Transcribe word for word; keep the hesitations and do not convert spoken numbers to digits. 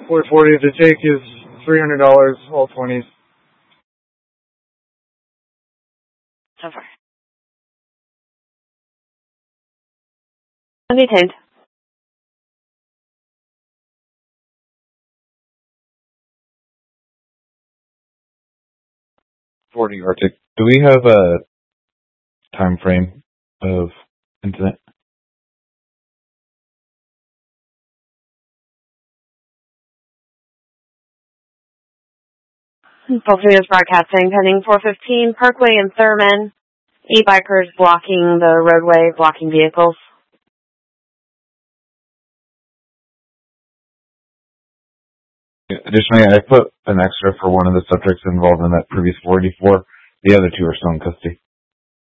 four forty. The take is three hundred dollars, all twenties. So far. Detained. forty Arctic. Do we have a time frame of incident? Fox News broadcasting pending four fifteen Parkway and Thurman. E-bikers blocking the roadway, blocking vehicles. Additionally, I put an extra for one of the subjects involved in that previous forty-four. The other two are still in custody.